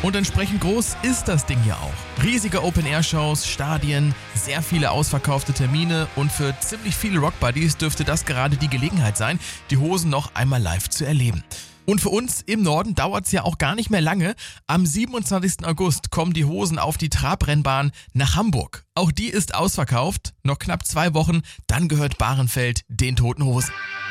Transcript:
Und entsprechend groß ist das Ding ja auch. Riesige Open-Air-Shows, Stadien, sehr viele ausverkaufte Termine und für ziemlich viele Rockbuddies dürfte das gerade die Gelegenheit sein, die Hosen noch einmal live zu erleben. Und für uns im Norden dauert es ja auch gar nicht mehr lange. Am 27. August kommen die Hosen auf die Trabrennbahn nach Hamburg. Auch die ist ausverkauft. Noch knapp 2 Wochen, dann gehört Bahrenfeld den Toten Hosen.